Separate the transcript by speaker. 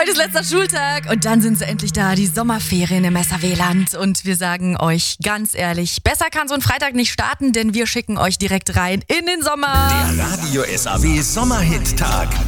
Speaker 1: ist letzter Schultag und dann sind sie endlich da, die Sommerferien im SAW-Land. Und wir sagen euch ganz ehrlich, besser kann so ein Freitag nicht starten, denn wir schicken euch direkt rein in den Sommer.
Speaker 2: Der Radio SAW Sommerhit-Tag.